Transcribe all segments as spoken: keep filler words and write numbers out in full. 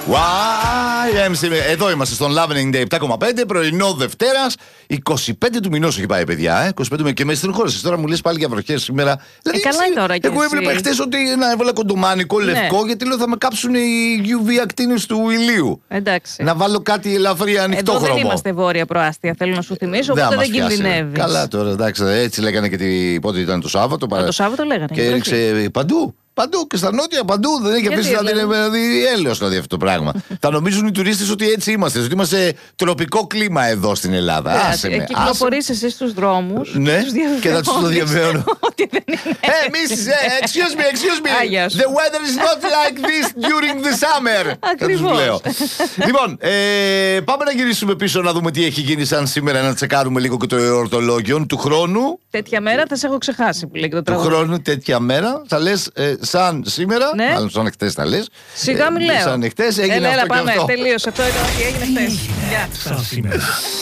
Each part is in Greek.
γουάι εμ σι. Εδώ είμαστε στον Love ενενήντα επτά κόμμα πέντε, πρωινό Δευτέρας, είκοσι πέντε του μηνός έχει πάει, παιδιά. Ε? είκοσι πέντε και με στενοχώρησες. Τώρα μου λες πάλι για βροχές σήμερα. Δηλαδή, ε, καλά είναι τώρα και εγώ έβλεπα χτες ότι να έβαλα κοντομάνικο λευκό, ναι. Γιατί λέω θα με κάψουν οι γιου βι ακτίνες του ηλίου. Εντάξει. Να βάλω κάτι ελαφρύ ανοιχτό χρώμα. Δεν είμαστε βόρεια προάστια, θέλω να σου θυμίσω, οπότε δεν κινδυνεύει. Καλά τώρα, εντάξει, έτσι λέγανε και τη... πότε ήταν το Σάββατο. Το Σάββατο λέγανε. Και έριξε παντού. Παντού και στα νότια, παντού. Δεν έχει αφήσει να δει δηλαδή, έλεος δηλαδή αυτό το πράγμα. Θα νομίζουν οι τουρίστες ότι έτσι είμαστε. Ότι είμαστε τροπικό κλίμα εδώ στην Ελλάδα. Άσε με. Κυκλοφορείς εσύ στους δρόμους. Ναι, και θα τους το διαβεβαιώνω. Ότι δεν είναι. Hey, missus, excuse me, excuse me. The weather is not like this during the summer. Ακριβώς. Λοιπόν, πάμε να γυρίσουμε πίσω να δούμε τι έχει γίνει σαν σήμερα. Να τσεκάρουμε λίγο και το εορτολόγιο του χρόνου. Τέτοια μέρα θα σε έχω ξεχάσει που λέει το τραγούδι. Του χρόνου τέτοια μέρα θα λες. Σαν σήμερα, ναι. Μάλλον σαν εχθές τα λες. Σιγά μη λέω. Σαν εχθές έγινε έλα, αυτό έλα, και πάμε, αυτό. τελείωσε. Αυτό ήταν ό,τι έγινε χθες. Γεια. Σαν σήμερα.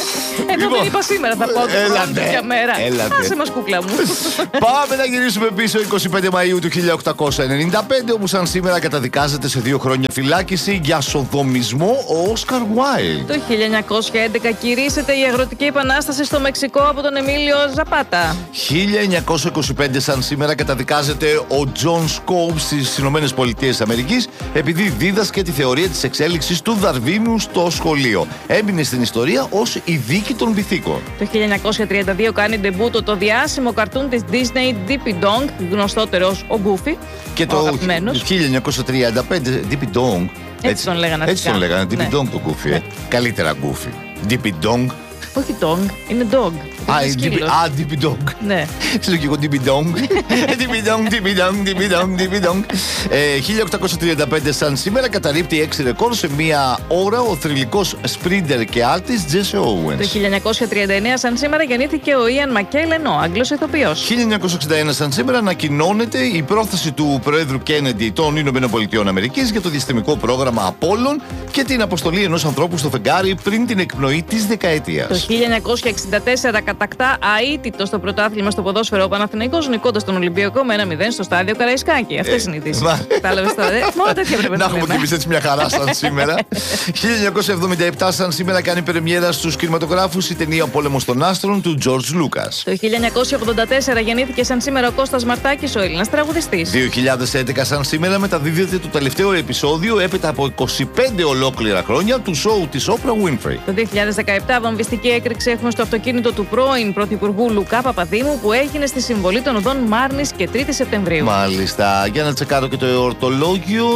Εγώ δεν είπα σήμερα, θα πω τέτοια μέρα. Άσε μας κούκλα μου. Πάμε να γυρίσουμε πίσω εικοστή πέμπτη Μαΐου του χίλια οκτακόσια ενενήντα πέντε, όπου σαν σήμερα καταδικάζεται σε δύο χρόνια φυλάκιση για σοδομισμό ο Όσκαρ Γουάιλντ. Το χίλια εννιακόσια έντεκα κηρύσσεται η αγροτική επανάσταση στο Μεξικό από τον Εμίλιο Ζαπάτα. χίλια εννιακόσια είκοσι πέντε σαν σήμερα καταδικάζεται ο Τζον Σκόουπ στις Ηνωμένες Πολιτείες Αμερικής επειδή δίδασκε τη θεωρία της εξέλιξης του Δαρβίνου στο σχολείο. Έμεινε στην ιστορία ως η δίκη των πυθίκων. Το χίλια εννιακόσια τριάντα δύο κάνει ντεμπούτο το διάσημο καρτούν της Disney Dippy Dong, γνωστότερο ως ο Goofy. Και το χίλια εννιακόσια τριάντα πέντε Dippy Dong. Έτσι, έτσι τον λέγανε. Έτσι τον λέγανε. Dippy ναι. Dong το Goofy. Ναι. Καλύτερα Goofy. Dippy Dong. Όχι dog, είναι dog. Α, Dippy Dong. Ναι. Ξέρω και εγώ Dippy Dong. Dippy Dong, Dippy Dong, Dippy Dong, Dippy Dong. χίλια οκτακόσια τριάντα πέντε σαν σήμερα καταρρίπτει έξι ρεκόρ σε μία ώρα ο θρυλικός σπρίντερ και άλτης Jesse Owens. Το χίλια εννιακόσια τριάντα εννέα σαν σήμερα γεννήθηκε ο Ian McKellen, ο Άγγλος ηθοποιός. χίλια εννιακόσια εξήντα ένα σαν σήμερα ανακοινώνεται η πρόθεση του Προέδρου Κέννεντι των Ηνωμένων Πολιτειών Αμερικής για το διαστημικό πρόγραμμα Απόλλων και την αποστολή ενός ανθρώπου στο φεγγάρι πριν την εκπνοή της δεκαετίας. Το χίλια εννιακόσια εξήντα τέσσερα κατακτά αίτητο στο πρωτάθλημα στο ποδόσφαιρο ο Παναθηναϊκός, νικώντας τον Ολυμπιακό με ένα μηδέν στο στάδιο Καραϊσκάκη. Αυτές είναι οι ειδήσεις. Κατάλαβες τώρα. Μόνο τέτοια πρέπει να έχουμε κι εμείς έτσι μια χαρά σαν σήμερα. χίλια εννιακόσια εβδομήντα επτά σαν σήμερα κάνει πρεμιέρα στους κινηματογράφους η ταινία Ο Πόλεμος των Άστρων του George Lucas. Το χίλια εννιακόσια ογδόντα τέσσερα γεννήθηκε σαν σήμερα ο Κώστας Μαρτάκης, ο Έλληνας τραγουδιστής. δύο χιλιάδες έντεκα σαν σήμερα μεταδίδεται το τελευταίο επεισόδιο έπειτα από είκοσι πέντε ολόκληρα χρόνια του σόου της Oprah Winfrey. Το δύο χιλιάδες δεκαεπτά βομβιστική έκρηξη έχουμε στο αυτοκίνητο του πρώην Πρωθυπουργού Λουκά Παπαδήμου που έγινε στη συμβολή των οδών Μάρνης και τρίτη Σεπτεμβρίου. Μάλιστα. Για να τσεκάρω και το εορτολόγιο.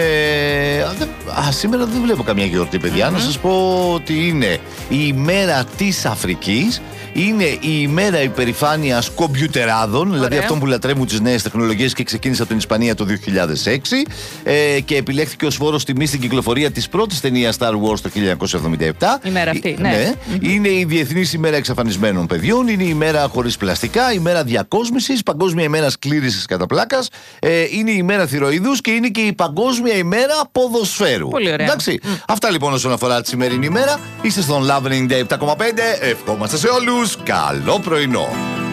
Ε, α, σήμερα δεν βλέπω καμία γιορτή, παιδιά. Mm-hmm. Να σας πω ότι είναι η ημέρα της Αφρικής. Είναι η ημέρα υπερηφάνειας κομπιουτεράδων, δηλαδή αυτών που λατρεύουν τις νέες τεχνολογίες και ξεκίνησε από την Ισπανία το δύο χιλιάδες έξι ε, και επιλέχθηκε ως φόρος τιμής στην κυκλοφορία της πρώτης ταινίας Star Wars το χίλια εννιακόσια εβδομήντα επτά. Η μέρα αυτή, ναι. ναι. Mm-hmm. Είναι η Διεθνής ημέρα εξαφανισμένων παιδιών, είναι η ημέρα χωρίς πλαστικά, η ημέρα διακόσμησης, παγκόσμια ημέρα σκλήρησης κατά πλάκας, ε, είναι η ημέρα θηροειδούς και είναι και η παγκόσμια ημέρα ποδοσφαίρου. Πολύ ωραία. Εντάξει. Mm. Αυτά λοιπόν όσον αφορά τη σημερινή ημέρα. Είστε στον Love ενενήντα επτά κόμμα πέντε. Ευχόμαστε σε όλους. Καλό πρωινό.